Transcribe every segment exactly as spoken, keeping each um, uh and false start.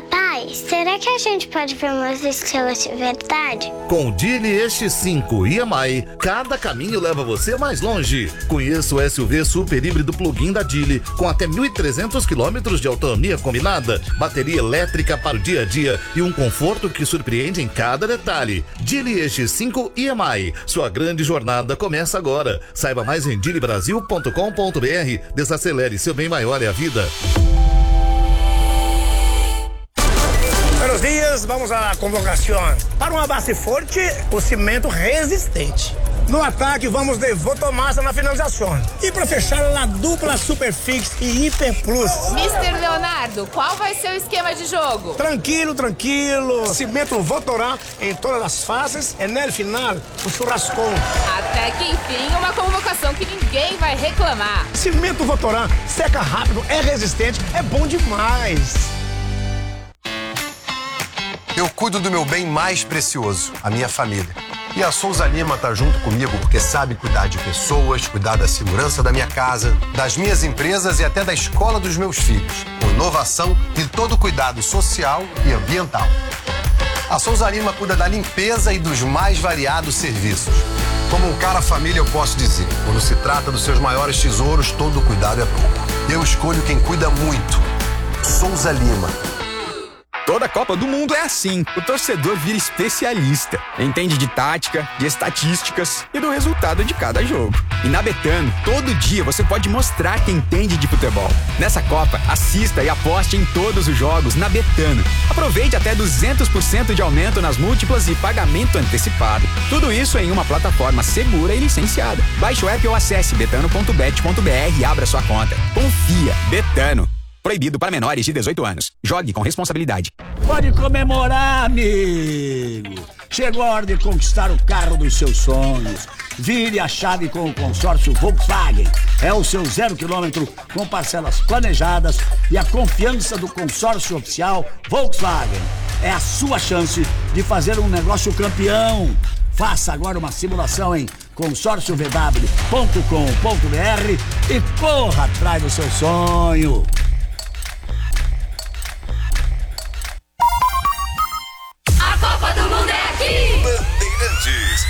Papai, será que a gente pode ver umas estrelas de verdade? Com o Geely X cinco e M I, cada caminho leva você mais longe. Conheça o S U V super híbrido plug-in da Geely, com até mil e trezentos quilômetros de autonomia combinada, bateria elétrica para o dia a dia e um conforto que surpreende em cada detalhe. Geely X cinco e M I, sua grande jornada começa agora. Saiba mais em geely brasil ponto com ponto b r. Desacelere, seu bem maior é a vida. Buenos dias, vamos à convocação. Para uma base forte, o cimento resistente. No ataque, vamos de Votomassa na finalização. E para fechar, a dupla Superfix e Hiper Plus. mister Leonardo, qual vai ser o esquema de jogo? Tranquilo, tranquilo. Cimento Votorá em todas as fases e no final, o churrascão. Até que enfim, uma convocação que ninguém vai reclamar. Cimento Votorá seca rápido, é resistente, é bom demais. Eu cuido do meu bem mais precioso, a minha família. E a Souza Lima tá junto comigo porque sabe cuidar de pessoas, cuidar da segurança da minha casa, das minhas empresas e até da escola dos meus filhos. Com inovação e todo cuidado social e ambiental. A Souza Lima cuida da limpeza e dos mais variados serviços. Como um cara família, eu posso dizer, quando se trata dos seus maiores tesouros, todo cuidado é pouco. Eu escolho quem cuida muito. Souza Lima. Toda Copa do Mundo é assim. O torcedor vira especialista. Entende de tática, de estatísticas e do resultado de cada jogo. E na Betano, todo dia você pode mostrar que entende de futebol. Nessa Copa, assista e aposte em todos os jogos na Betano. Aproveite até duzentos por cento de aumento nas múltiplas e pagamento antecipado. Tudo isso em uma plataforma segura e licenciada. Baixe o app ou acesse betano ponto bet ponto b r e abra sua conta. Confia. Betano. Proibido para menores de dezoito anos. Jogue com responsabilidade. Pode comemorar, amigo. Chegou a hora de conquistar o carro dos seus sonhos. Vire a chave com o consórcio Volkswagen. É o seu zero quilômetro com parcelas planejadas e a confiança do consórcio oficial Volkswagen. É a sua chance de fazer um negócio campeão. Faça agora uma simulação em consórcio v w ponto com ponto b r e corra atrás do seu sonho. A Copa do Mundo é aqui! Bandeirantes.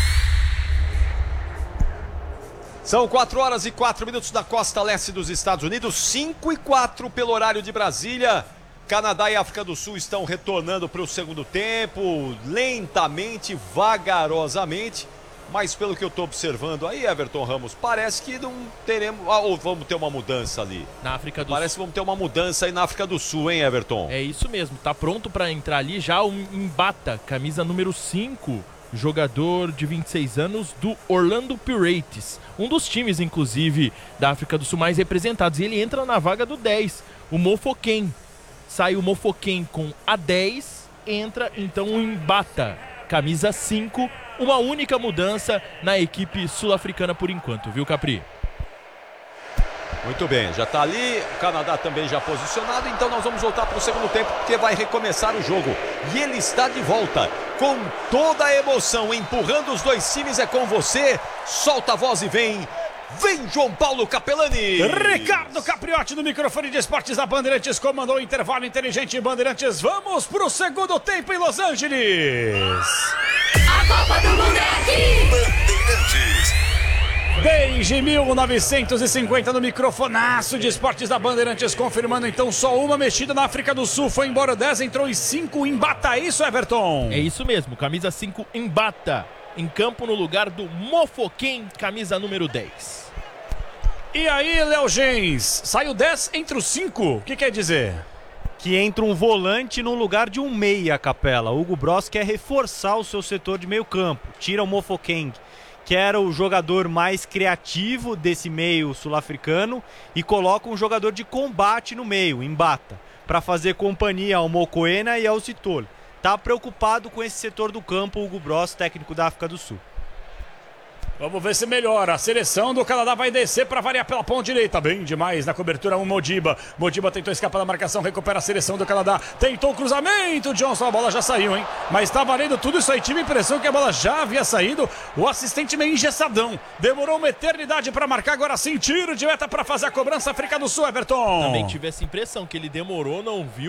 São quatro horas e quatro minutos da costa leste dos Estados Unidos, cinco e quatro pelo horário de Brasília. Canadá e África do Sul estão retornando para o segundo tempo, lentamente, vagarosamente. Mas pelo que eu estou observando aí, Everton Ramos, parece que não teremos... Ah, ou vamos ter uma mudança ali. Na África do Parece Sul. que vamos ter uma mudança aí na África do Sul, hein, Everton? É isso mesmo, tá pronto para entrar ali já o Mbata, camisa número cinco, jogador de vinte e seis anos do Orlando Pirates. Um dos times, inclusive, da África do Sul mais representados. E ele entra na vaga do dez, o Mofoken. Sai o Mofoken com a dez, entra então o Mbata, camisa cinco. Uma única mudança na equipe sul-africana por enquanto, viu, Capri? Muito bem, já está ali, o Canadá também já posicionado, então nós vamos voltar para o segundo tempo, porque vai recomeçar o jogo. E ele está de volta, com toda a emoção, empurrando os dois times, é com você, solta a voz e vem... Vem João Paulo Capelani. Ricardo Capriotti no microfone de esportes da Bandeirantes comandou o intervalo inteligente em Bandeirantes. Vamos pro segundo tempo em Los Angeles. A Copa do Mundo é aqui. Bandeirantes. Desde mil novecentos e cinquenta no microfonaço de esportes da Bandeirantes, confirmando então só uma mexida na África do Sul. Foi embora dez, entrou em cinco. Mbata, é isso, Everton? É isso mesmo, camisa cinco Mbata. Em campo no lugar do Mofoken, camisa número dez. E aí, Léo Gens, saiu dez entre os cinco, o que quer dizer? Que entra um volante no lugar de um meia, Capela. Hugo Bross quer reforçar o seu setor de meio campo. Tira o Mofoken, que era o jogador mais criativo desse meio sul-africano, e coloca um jogador de combate no meio, Mbata, para fazer companhia ao Mokoena e ao Sithole. Tá preocupado com esse setor do campo, o Hugo Bross, técnico da África do Sul. Vamos ver se melhora. A seleção do Canadá vai descer para variar pela ponta direita. Bem demais na cobertura o Modiba. Modiba tentou escapar da marcação, recupera a seleção do Canadá. Tentou o cruzamento, Johnson, a bola já saiu, hein? Mas tá valendo tudo isso aí. Tive a impressão que a bola já havia saído. O assistente meio engessadão. Demorou uma eternidade para marcar. Agora sim, tiro de meta para fazer a cobrança. África do Sul, Everton. Também tive essa impressão que ele demorou, não viu.